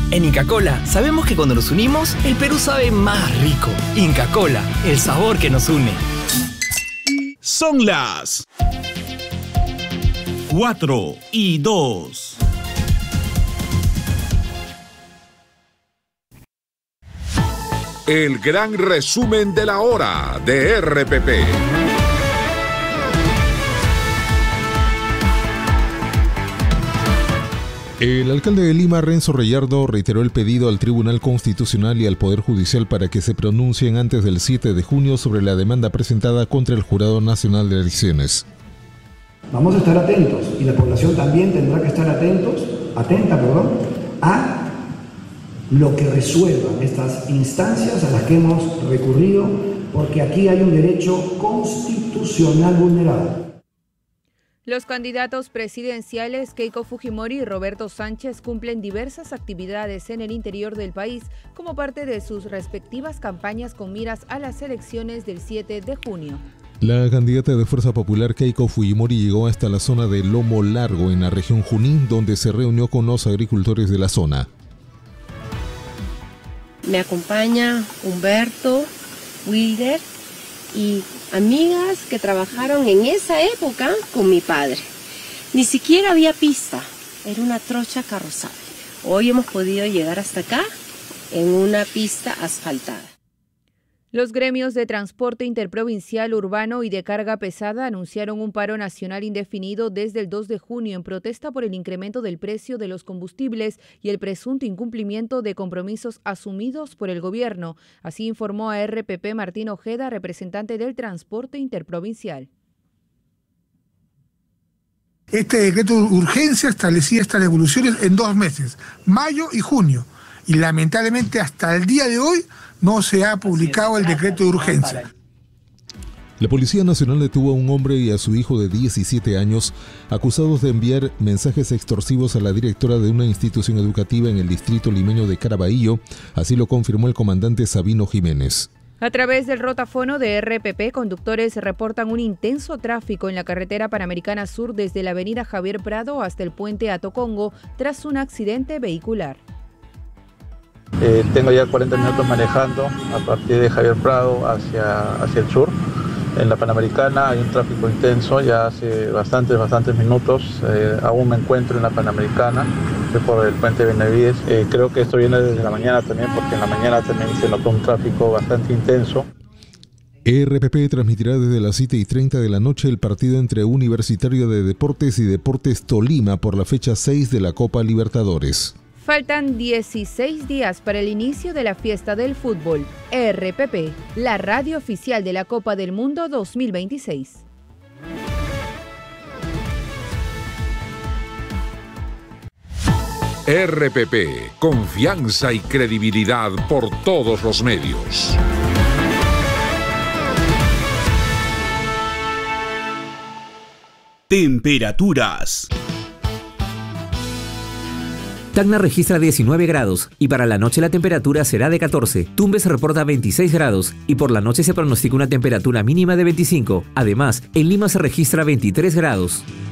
En Inca Kola sabemos que cuando nos unimos, el Perú sabe más rico. Inca Kola, el sabor que nos une. Son las 4:02. El gran resumen de la hora de RPP. El alcalde de Lima, Renzo Reyardo, reiteró el pedido al Tribunal Constitucional y al Poder Judicial para que se pronuncien antes del 7 de junio sobre la demanda presentada contra el Jurado Nacional de Elecciones. Vamos a estar atentos, y la población también tendrá que estar atenta, a lo que resuelvan estas instancias a las que hemos recurrido, porque aquí hay un derecho constitucional vulnerado. Los candidatos presidenciales Keiko Fujimori y Roberto Sánchez cumplen diversas actividades en el interior del país como parte de sus respectivas campañas con miras a las elecciones del 7 de junio. La candidata de Fuerza Popular Keiko Fujimori llegó hasta la zona de Lomo Largo en la región Junín, donde se reunió con los agricultores de la zona. Me acompaña Humberto, Wilder y amigas que trabajaron en esa época con mi padre. Ni siquiera había pista, era una trocha carrozable. Hoy hemos podido llegar hasta acá en una pista asfaltada. Los gremios de transporte interprovincial, urbano y de carga pesada anunciaron un paro nacional indefinido desde el 2 de junio en protesta por el incremento del precio de los combustibles y el presunto incumplimiento de compromisos asumidos por el gobierno. Así informó a RPP Martín Ojeda, representante del transporte interprovincial. Este decreto de urgencia establecía estas devoluciones en 2 meses, mayo y junio, y lamentablemente hasta el día de hoy no se ha publicado el decreto de urgencia. La Policía Nacional detuvo a un hombre y a su hijo de 17 años acusados de enviar mensajes extorsivos a la directora de una institución educativa en el distrito limeño de Caraballo, así lo confirmó el comandante Sabino Jiménez. A través del rotafono de RPP, conductores reportan un intenso tráfico en la carretera Panamericana Sur desde la avenida Javier Prado hasta el puente Atocongo tras un accidente vehicular. Tengo ya 40 minutos manejando a partir de Javier Prado hacia el sur. En la Panamericana hay un tráfico intenso ya hace bastantes minutos. Aún me encuentro en la Panamericana, estoy por el puente Benavides. Creo que esto viene desde la mañana también, porque en la mañana también se notó un tráfico bastante intenso. RPP transmitirá desde las 7:30 de la noche el partido entre Universitario de Deportes y Deportes Tolima por la fecha 6 de la Copa Libertadores. Faltan 16 días para el inicio de la fiesta del fútbol. RPP, la radio oficial de la Copa del Mundo 2026. RPP, confianza y credibilidad por todos los medios. Temperaturas. Tacna registra 19 grados y para la noche la temperatura será de 14. Tumbes reporta 26 grados y por la noche se pronostica una temperatura mínima de 25. Además, en Lima se registra 23 grados.